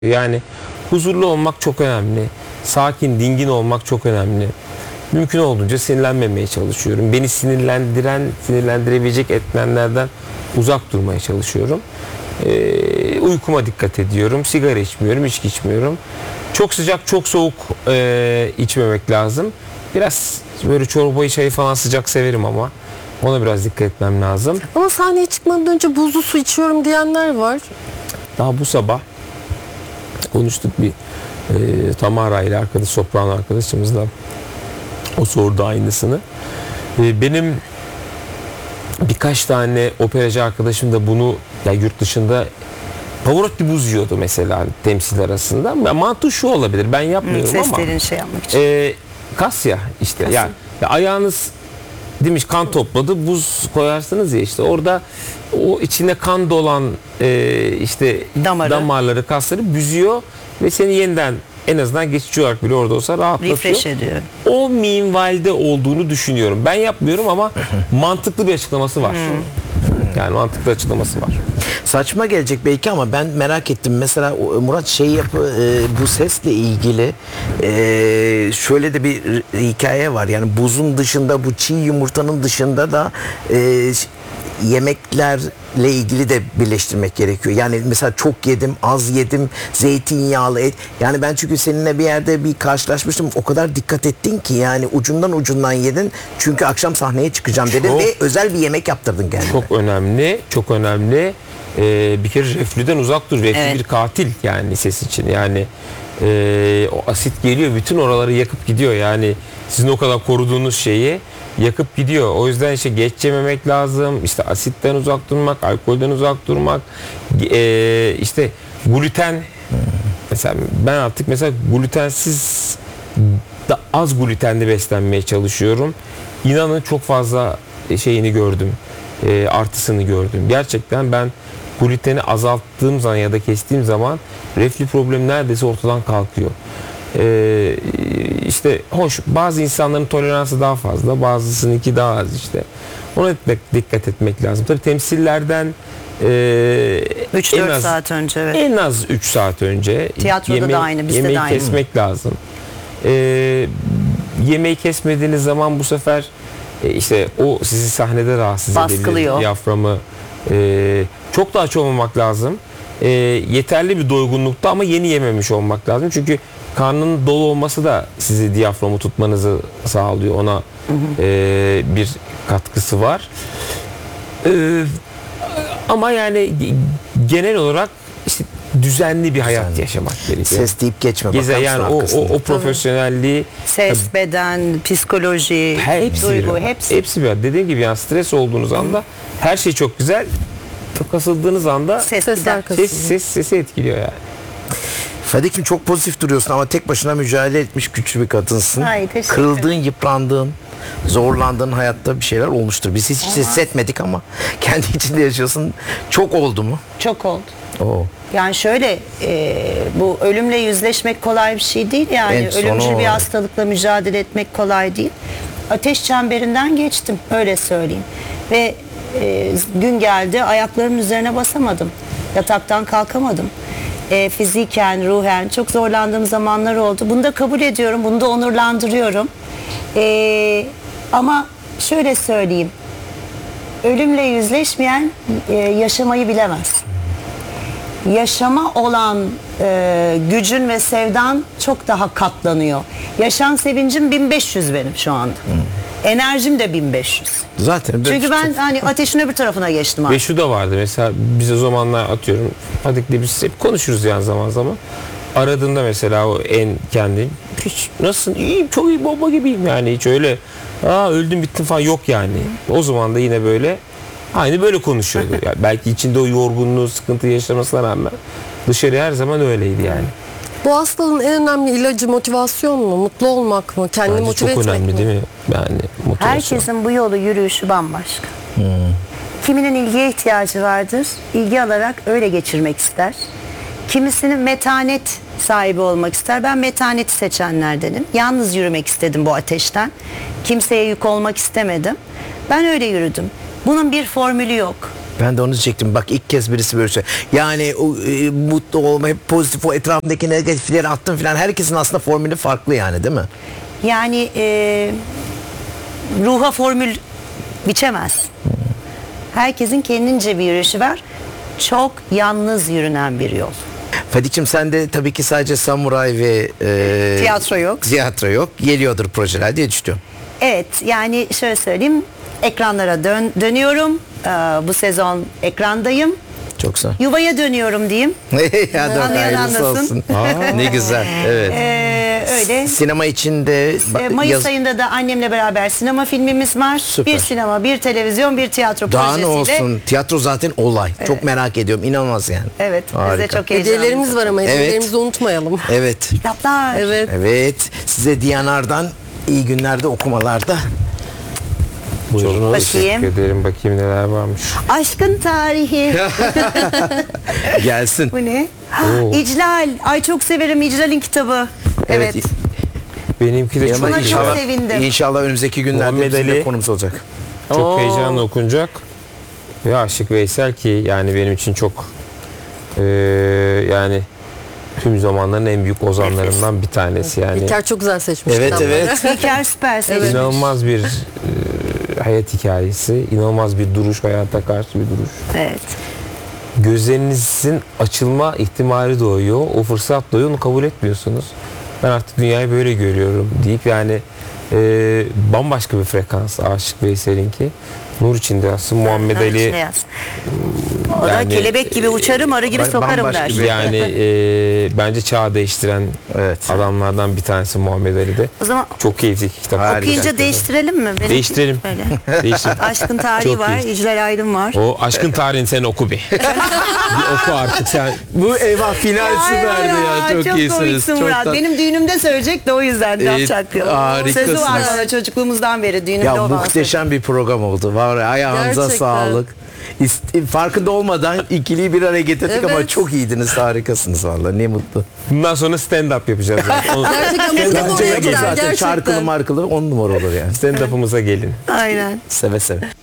Yani huzurlu olmak çok önemli. Sakin, dingin olmak çok önemli. Mümkün olduğunca sinirlenmemeye çalışıyorum. Beni sinirlendirebilecek etmenlerden uzak durmaya çalışıyorum. Uykuma dikkat ediyorum. Sigara içmiyorum, içki içmiyorum. Çok sıcak, çok soğuk içmemek lazım. Biraz böyle çorbayı, çayı falan sıcak severim ama ona biraz dikkat etmem lazım. Ama sahneye çıkmadan önce buzlu su içiyorum diyenler var. Daha bu sabah konuştuk bir Tamara ile arkadaş, soprano arkadaşımızla. O sordu aynısını. Benim birkaç tane operacı arkadaşım da bunu ya yurt dışında Pavarotti buz yiyordu mesela temsil arasında. Ya mantığı şu olabilir. Ben yapmıyorum ama. Seslerini şey yapmak için. Kas ya işte. Ya ayağınız demiş kan topladı. Buz koyarsınız ya işte. Orada o içine kan dolan işte damarları, kasları büzüyor ve seni yeniden en azından geçici olarak bile orada olsa rahatlatıyor. Refresh ediyor. O minvalde olduğunu düşünüyorum. Ben yapmıyorum ama mantıklı bir açıklaması var. Yani mantıklı açıklaması var. Saçma gelecek belki ama ben merak ettim. Mesela Murat bu sesle ilgili şöyle de bir hikaye var. Yani buzun dışında, bu çiğ yumurtanın dışında da yemeklerle ilgili de birleştirmek gerekiyor. Yani mesela çok yedim, az yedim, zeytinyağlı et. Yani ben çünkü seninle bir yerde bir karşılaşmıştım. O kadar dikkat ettin ki yani ucundan yedin. Çünkü akşam sahneye çıkacağım dedin ve özel bir yemek yaptırdın kendine. Çok önemli, çok önemli. Bir kere reflüden uzak dur. Reflü bir katil yani ses için. Yani o asit geliyor, bütün oraları yakıp gidiyor. Yani sizin o kadar koruduğunuz şeyi yakıp gidiyor. O yüzden işte geç yememek lazım. İşte asitten uzak durmak, alkolden uzak durmak. İşte gluten. Mesela ben artık glutensiz, az glutenli beslenmeye çalışıyorum. İnanın çok fazla şeyini gördüm. Artısını gördüm. Gerçekten ben gluteni azalttığım zaman ya da kestiğim zaman reflü problemi neredeyse ortadan kalkıyor. İşte hoş, bazı insanların toleransı daha fazla, bazısınınki daha az işte. Ona dikkat etmek lazım. Tabii temsillerden 3-4 saat önce en az 3 saat önce tiyatroda da aynı, bizde yemeği de aynı. kesmek lazım. Yemeği kesmediğiniz zaman bu sefer işte o sizi sahnede rahatsız edebilir. Diyaframı çok da aç olmamak lazım. Yeterli bir doygunlukta ama yeni yememiş olmak lazım. Çünkü karnının dolu olması da sizi diyaframı tutmanızı sağlıyor. Ona bir katkısı var. Ama yani genel olarak işte düzenli bir hayat yaşamak gerekiyor. Ses deyip geçme. Yani o profesyonelliği, ses, beden, psikoloji, duygu, hepsi bir. Dediğim gibi yani stres olduğunuz anda her şey çok güzel. Çok kasıldığınız anda sesi etkiliyor yani. Fadik'im çok pozitif duruyorsun ama tek başına mücadele etmiş güçlü bir kadınsın. Ay, kırıldığın, yıprandığın, zorlandığın hayatta bir şeyler olmuştur. Biz hiç hissetmedik ama kendi içinde yaşıyorsun. Çok oldu mu? Çok oldu. Yani şöyle bu ölümle yüzleşmek kolay bir şey değil yani. Ölümcül bir hastalıkla mücadele etmek kolay değil. Ateş çemberinden geçtim, öyle söyleyeyim. Ve gün geldi, ayaklarımın üzerine basamadım. Yataktan kalkamadım. Fiziken, ruhen çok zorlandığım zamanlar oldu. Bunu da kabul ediyorum, bunu da onurlandırıyorum. Ama şöyle söyleyeyim. Ölümle yüzleşmeyen yaşamayı bilemez. Yaşama olan gücün ve sevdan çok daha katlanıyor. Yaşam sevincim 1500 benim şu anda. Enerjim de 1500. Zaten. Çünkü ben hani ateşin öbür tarafına geçtim artık. Ve şu da vardı mesela biz o zamanlar atıyorum Fadik'le biz hep konuşuruz yani zaman zaman. Aradığında mesela o kendin hiç nasılsın? İyiyim, çok iyi, bomba gibiyim yani hiç öyle öldüm bittim falan yok yani. O zaman da yine böyle aynı böyle konuşuyordu. Yani belki içinde o yorgunluğu, sıkıntı yaşamasına rağmen dışarı her zaman öyleydi yani. Bu hastalığın en önemli ilacı motivasyon mu? Mutlu olmak mı? Kendini motive etmek mi? Çok önemli değil mi? Yani motivasyon. Herkesin bu yolu yürüyüşü bambaşka. Kiminin ilgiye ihtiyacı vardır. İlgi alarak öyle geçirmek ister. Kimisinin metanet sahibi olmak ister. Ben metaneti seçenlerdenim. Yalnız yürümek istedim bu ateşten. Kimseye yük olmak istemedim. Ben öyle yürüdüm. Bunun bir formülü yok. Ben de onu diyecektim. Bak ilk kez birisi böyle şey. Yani mutlu olma, hep pozitif, o etrafındaki negatifleri attım falan. Herkesin aslında formülü farklı yani, değil mi? Yani ruha formül biçemez. Herkesin kendince bir yürüyüşü var. Çok yalnız yürünen bir yol. Fadik'cim sen de tabii ki sadece samuray ve Tiyatro yok. Tiyatro yok. Geliyordur projeler diye düşünüyorum. Evet, yani şöyle söyleyeyim, ekranlara dönüyorum. Bu sezon ekrandayım. Çok sağ ol. Yuvaya dönüyorum diyeyim. Ya da Anlayan hayırlısı anlasın. olsun. Ne güzel. Evet. Öyle. Sinema içinde Mayıs ayında da annemle beraber sinema filmimiz var. Süper. Bir sinema, bir televizyon, bir tiyatro daha ne projesiyle. olsun. Tiyatro zaten olay. Çok merak ediyorum. İnanılmaz yani. Evet, biz de Harika. çok heyecanlıyız. Hediyelerimiz var ama Evet. hediyelerimizi unutmayalım. Evet. Kitaplar. Evet. Evet. Size Diyanar'dan iyi günlerde, okumalarda. Buyurun. Bakayım. Teşekkür ederim. Bakayım neler varmış. Aşkın tarihi. Gelsin. Bu ne? Oo. İclal. Ay çok severim İclal'in kitabı. Evet. Benimki de Ama çok çok inşallah, sevindim. İnşallah önümüzdeki günlerde Muhammed bizim de Ali. konumuz olacak. çok heyecanla okunacak. Ve Aşık Veysel ki yani benim için çok yani tüm zamanların en büyük ozanlarından bir tanesi yani. İlker çok güzel seçmiş. Evet, kitapları. evet. İlker süper seçmiş. İnanılmaz bir hayat hikayesi, inanılmaz bir duruş, hayata karşı bir duruş. Evet. Gözlerinizin açılma ihtimali doğuyor. O fırsat doğuyor, onu kabul etmiyorsunuz. Ben artık dünyayı böyle görüyorum deyip yani bambaşka bir frekans Aşık Veysel'inki. Nur içinde yazsın. Muhammed Onun içine Ali yaz. O da yani- kelebek gibi uçarım, arı gibi sokarım bambaşka der. bir- yani bence çağ değiştiren Evet. adamlardan bir tanesi Muhammed Ali'de. O zaman Çok keyifli iki kitap. Harika. okuyunca değiştirelim mi? Benim Değiştirelim. Böyle. Değiştirelim. Aşkın tarihi Çok var, iyi. İclal Aydın var. O aşkın tarihini sen oku bir. Bir oku artık sen. Bu eyvah final Ay, süperdi ya. Çok iyisiniz. komiksin Murat. Çok Benim düğünümde söyleyecek de o yüzden laf çaktı. harikasınız. Sözü var bana çocukluğumuzdan beri düğünümde Ya olan muhteşem bir program oldu. Var ya, ayağınıza Gerçekten. sağlık. Farkında olmadan ikiliyi bir araya getirdik ama Evet. çok iyiydiniz, harikasınız vallahi. Ne mutlu. Bundan sonra stand up yapacağız. Yani. O Gerçekten Bence mutlaka oraya zaten gider şarkılı gerçekten. markılı 10 numara olur yani. stand up'ımıza gelin. Aynen. Seve seve.